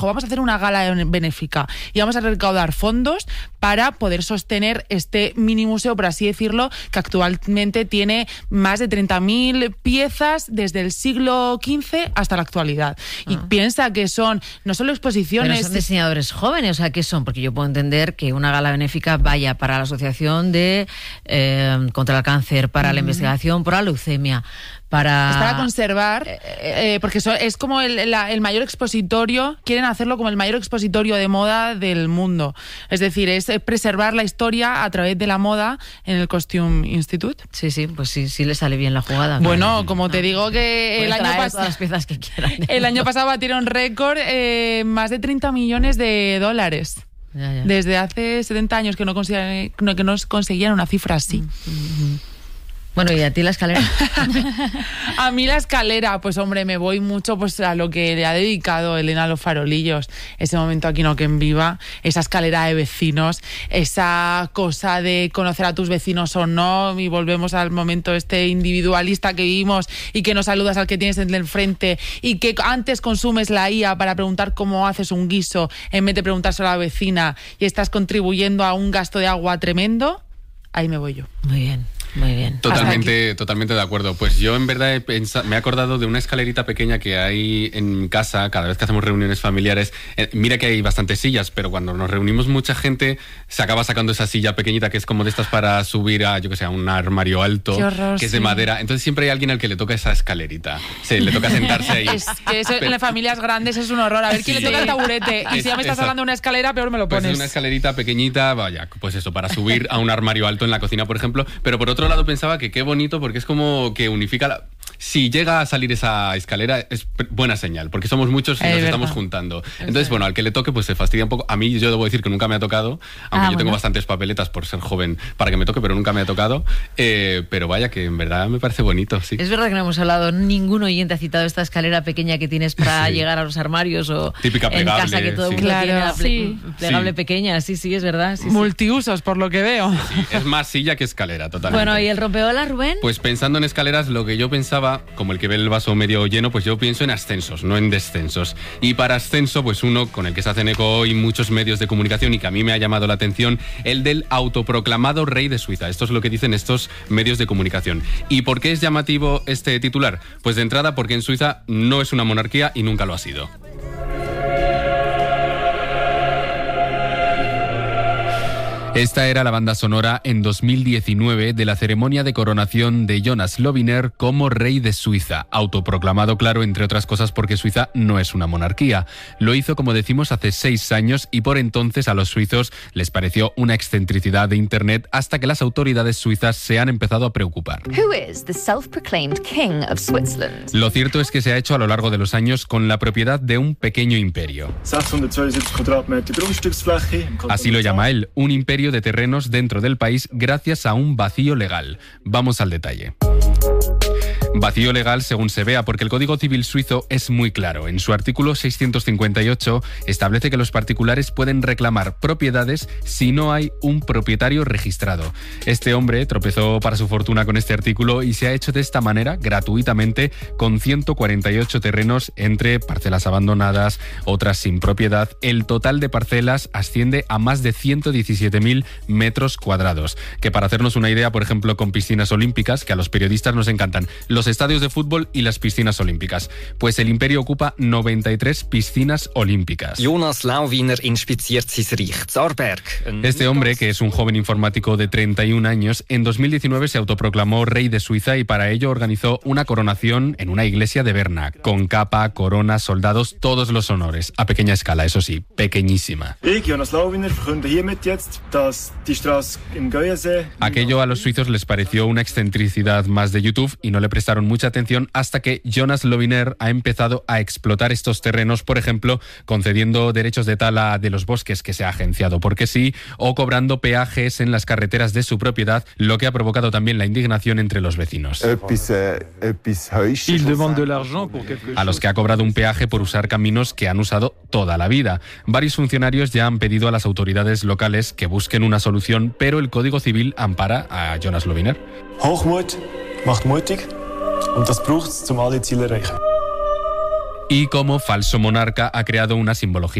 vamos a hacer una gala benéfica y vamos a recaudar fondos para poder sostener este mini museo, por así decirlo, que actualmente tiene más de 30.000 piezas desde el siglo XV hasta la actualidad. Y piensa que son no solo exposiciones... Pero son diseñadores jóvenes, o sea, ¿qué son? Porque yo puedo entender que una gala benéfica vaya para la Asociación de contra el Cáncer, para la investigación, para la leucemia, Es para conservar, porque es como el mayor expositorio, quieren hacerlo como el mayor expositorio de moda del mundo. Es decir, es preservar la historia a través de la moda en el Costume Institute. Sí, pues sí le sale bien la jugada. Bueno, como te digo que el año pasado... todas las piezas que quieran. El año pasado batieron récord, más de $30 millones. Ya. Desde hace 70 años que no conseguían una cifra así. Bueno, ¿y a ti la escalera? A mí la escalera, pues hombre, me voy mucho pues a lo que le ha dedicado Elena a los farolillos. Ese momento aquí no que en viva, esa escalera de vecinos, esa cosa de conocer a tus vecinos o no, y volvemos al momento este individualista que vivimos y que no saludas al que tienes en el frente y que antes consumes la IA para preguntar cómo haces un guiso en vez de preguntárselo a la vecina y estás contribuyendo a un gasto de agua tremendo. Ahí me voy yo. Muy bien. Totalmente de acuerdo. Pues yo en verdad me he acordado de una escalerita pequeña que hay en casa cada vez que hacemos reuniones familiares. Mira que hay bastantes sillas, pero cuando nos reunimos mucha gente se acaba sacando esa silla pequeñita que es como de estas para subir a, yo que sé, a un armario alto. Qué horror, que es de madera. Entonces siempre hay alguien al que le toca esa escalerita. Le toca sentarse ahí. Es que eso en las familias grandes es un horror. A ver quién le toca el taburete. Y si ya me estás hablando de una escalera, peor me lo pones. Pues es una escalerita pequeñita, vaya, pues eso, para subir a un armario alto en la cocina, por ejemplo. Pero por otro lado pensaba que qué bonito, porque es como que unifica si llega a salir esa escalera es buena señal, porque somos muchos y nos estamos juntando. Entonces, bueno, al que le toque pues se fastidia un poco. A mí yo debo decir que nunca me ha tocado, aunque yo tengo bastantes papeletas por ser joven para que me toque, pero nunca me ha tocado. Pero vaya, que en verdad me parece bonito, sí. Es verdad que no hemos hablado, ningún oyente ha citado esta escalera pequeña que tienes para llegar a los armarios o típica plegable, en casa que todo el mundo tiene la plegable pequeña, sí, es verdad. Sí, multiusos, por lo que veo. Sí, es más silla que escalera, totalmente. Bueno, ¿y el rompeolas, Rubén? Pues pensando en escaleras, lo que yo pensaba, como el que ve el vaso medio lleno, pues yo pienso en ascensos, no en descensos. Y para ascenso, pues uno con el que se hacen eco hoy muchos medios de comunicación y que a mí me ha llamado la atención, el del autoproclamado rey de Suiza. Esto es lo que dicen estos medios de comunicación. ¿Y por qué es llamativo este titular? Pues de entrada porque en Suiza no es una monarquía y nunca lo ha sido. Esta era la banda sonora en 2019 de la ceremonia de coronación de Jonas Lobiner como rey de Suiza, autoproclamado, claro, entre otras cosas porque Suiza no es una monarquía. Lo hizo, como decimos, hace 6 años y por entonces a los suizos les pareció una excentricidad de Internet hasta que las autoridades suizas se han empezado a preocupar. Who is the self-proclaimed king of Switzerland? Lo cierto es que se ha hecho a lo largo de los años con la propiedad de un pequeño imperio. 672 Quadratmeter Grundstücksfläche. Así lo llama él, un imperio de terrenos dentro del país gracias a un vacío legal. Vamos al detalle. Vacío legal según se vea, porque el Código Civil suizo es muy claro. En su artículo 658 establece que los particulares pueden reclamar propiedades si no hay un propietario registrado. Este hombre tropezó para su fortuna con este artículo y se ha hecho de esta manera, gratuitamente, con 148 terrenos entre parcelas abandonadas, otras sin propiedad. El total de parcelas asciende a más de 117.000 metros cuadrados. Que para hacernos una idea, por ejemplo, con piscinas olímpicas, que a los periodistas nos encantan, los estadios de fútbol y las piscinas olímpicas. Pues el imperio ocupa 93 piscinas olímpicas. Jonas Lobiner inspiziert sein Reich. Zarberg. Este hombre, que es un joven informático de 31 años, en 2019 se autoproclamó rey de Suiza y para ello organizó una coronación en una iglesia de Berna, con capa, corona, soldados, todos los honores, a pequeña escala, eso sí, pequeñísima. Aquello a los suizos les pareció una excentricidad más de YouTube y no le prestaron mucha atención hasta que Jonas Lobiner ha empezado a explotar estos terrenos, por ejemplo, concediendo derechos de tala de los bosques que se ha agenciado porque sí, o cobrando peajes en las carreteras de su propiedad, lo que ha provocado también la indignación entre los vecinos. A los que ha cobrado un peaje por usar caminos que han usado toda la vida. Varios funcionarios ya han pedido a las autoridades locales que busquen una solución, pero el Código Civil ampara a Jonas Lobiner. Hochmut macht mutig und das braucht's zum alle Ziele erreichen. y como falso monarca ha creado una simbología